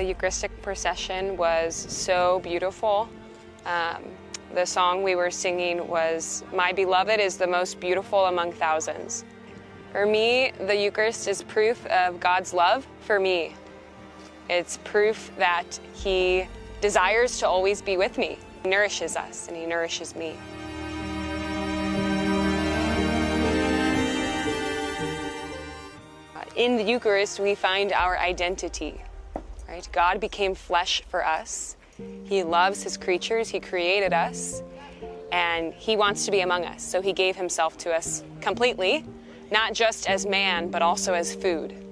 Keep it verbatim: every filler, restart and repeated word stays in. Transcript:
The Eucharistic procession was so beautiful. Um, the song we were singing was, "My beloved is the most beautiful among thousands." For me, the Eucharist is proof of God's love for me. It's proof that He desires to always be with me. He nourishes us and He nourishes me. In the Eucharist, we find our identity, right? God became flesh for us. He loves His creatures. He created us, and He wants to be among us. So He gave Himself to us completely, not just as man, but also as food.